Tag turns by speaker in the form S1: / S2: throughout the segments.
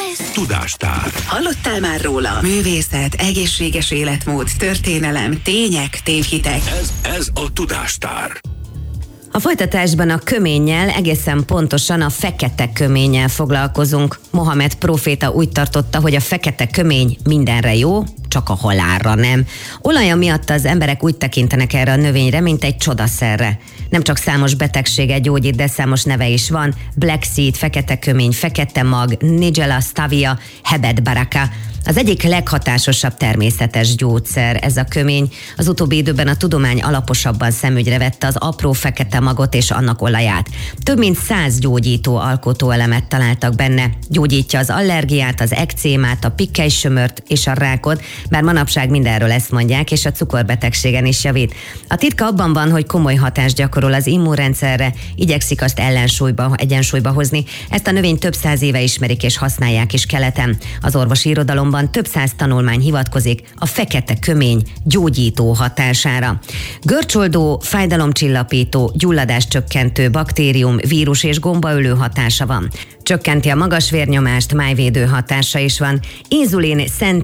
S1: Tudástár.
S2: Hallottál már róla? Művészet, egészséges életmód, történelem, tények, tévhitek.
S1: Ez a Tudástár.
S3: A folytatásban a köménnyel, egészen pontosan a fekete köménnyel foglalkozunk. Mohamed próféta úgy tartotta, hogy a fekete kömény mindenre jó, csak a halálra nem. Olaja miatt az emberek úgy tekintenek erre a növényre, mint egy csodaszerre. Nem csak számos betegséget gyógyít, de számos neve is van. Black seed, fekete kömény, fekete mag, Nigella stavia, hebed baraka. Az egyik leghatásosabb természetes gyógyszer ez a kömény. Az utóbbi időben a tudomány alaposabban szemügyre vette az apró fekete magot és annak olaját. Több mint 100 gyógyító alkotóelemet találtak benne. Gyógyítja az allergiát, az ekcémát, a pikkelysömört és a rákot, bár manapság mindenről ezt mondják, és a cukorbetegségen is javít. A titka abban van, hogy komoly hatást gyakorol az immunrendszerre, igyekszik azt egyensúlyba hozni. Ezt a növényt több száz éve ismerik és használják is keleten. Az orvosi irodalomban több száz tanulmány hivatkozik a fekete kömény gyógyító hatására. Görcsoldó, fájdalomcsillapító, gyulladáscsökkentő, baktérium, vírus és gombaölő hatása van. Csökkenti a magas vérnyomást, májvédő hatása is van. Inzulin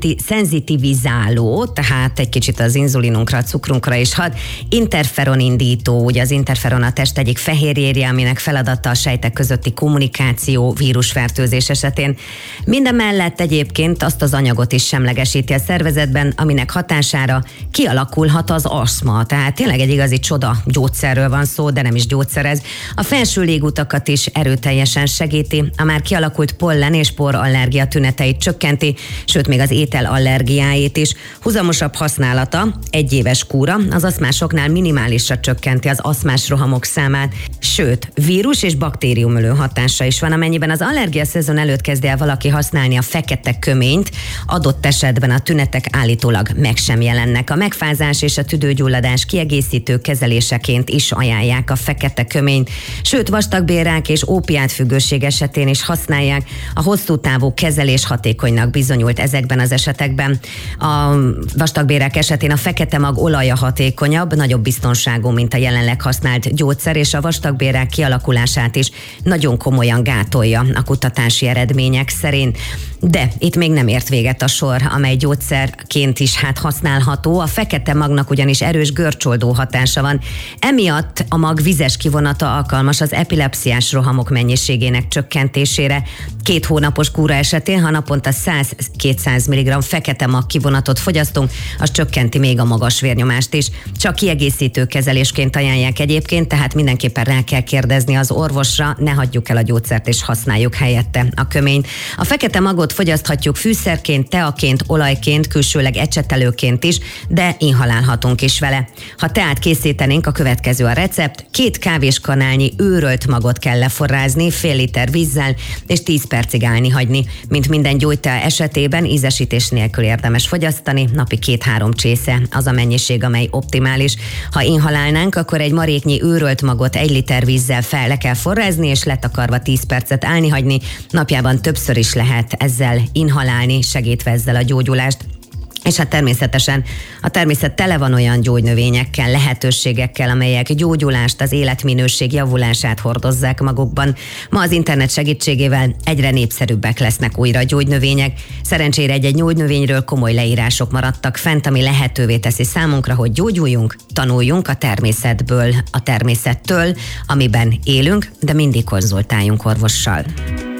S3: szenzitivizáló, tehát egy kicsit az inzulinunkra, a cukrunkra is hat. Interferon indító, ugye az interferon a test egyik fehérjérje, aminek feladata a sejtek közötti kommunikáció vírusfertőzés esetén. Mindemellett egyébként azt az anyagot is semlegesíti a szervezetben, aminek hatására kialakulhat az aszma. Tehát tényleg egy igazi csoda gyógyszerről van szó, de nem is gyógyszer ez. A felső légutakat is erőteljesen segíti. A már kialakult pollen és porallergia tüneteit csökkenti, sőt még az ételallergiáit is. Huzamosabb használata, egyéves kúra, az aszmásoknál minimálisra csökkenti az aszmás rohamok számát, sőt, vírus és baktériumölő hatása is van. Amennyiben az allergia szezon előtt kezdi el valaki használni a fekete köményt, adott esetben a tünetek állítólag meg sem jelennek. A megfázás és a tüdőgyulladás kiegészítő kezeléseként is ajánlják a fekete köményt, sőt, vastagbélrák és ópiátfüggőség esetén is használják. A hosszú távú kezelés hatékonynak bizonyult ezekben az esetekben. A vastagbélrák esetén a fekete mag olaja hatékonyabb, nagyobb biztonságú, mint a jelenleg használt gyógyszer, és a vastagbélrák kialakulását is nagyon komolyan gátolja a kutatási eredmények szerint. De itt még nem ért véget a sor, amely gyógyszerként is használható. A fekete magnak ugyanis erős görcsoldó hatása van. Emiatt a mag vizes kivonata alkalmas az epilepsziás rohamok mennyiségének csökkentésére. 2 hónapos kúra esetén, ha naponta 100-200 mg fekete mag kivonatot fogyasztunk, az csökkenti még a magas vérnyomást is. Csak kiegészítő kezelésként ajánlják egyébként, tehát mindenképpen rá kell kérdezni az orvosra, ne hagyjuk el a gyógyszert és használjuk helyette a köményt. A fekete magot fogyaszthatjuk fűszerként, teaként, olajként, külsőleg ecsetelőként is, de inhalálhatunk is vele. Ha teát készítenénk, a következő a recept: 2 kávéskanálnyi őrölt magot kell leforrázni, fél liter vízzel, és 10 percig állni hagyni. Mint minden gyógytea esetében, ízesítés nélkül érdemes fogyasztani, napi 2-3 csésze az a mennyiség, amely optimális. Ha inhalálnánk, akkor egy maréknyi őrölt magot 1 liter vízzel le kell forrázni, és letakarva 10 percet állni hagyni. Napjában többször is lehet ezzel inhalálni, segítve ezzel a gyógyulást. És természetesen a természet tele van olyan gyógynövényekkel, lehetőségekkel, amelyek gyógyulást, az életminőség javulását hordozzák magukban. Ma az internet segítségével egyre népszerűbbek lesznek újra a gyógynövények. Szerencsére egy gyógynövényről komoly leírások maradtak fent, ami lehetővé teszi számunkra, hogy gyógyuljunk, tanuljunk a természetből, a természettől, amiben élünk, de mindig konzultáljunk orvossal.